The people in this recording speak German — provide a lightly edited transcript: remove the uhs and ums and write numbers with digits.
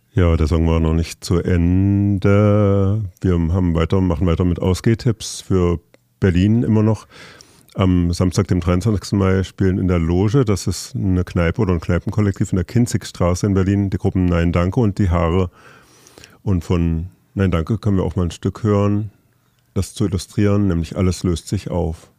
Ja, der Song war noch nicht zu Ende. Machen weiter mit Ausgehtipps für Berlin immer noch. Am Samstag, dem 23. Mai, spielen in der Loge, das ist eine Kneipe oder ein Kneipenkollektiv in der Kinzigstraße in Berlin, die Gruppen Nein Danke und Die Haare. Und von Nein Danke können wir auch mal ein Stück hören, das zu illustrieren, nämlich Alles löst sich auf.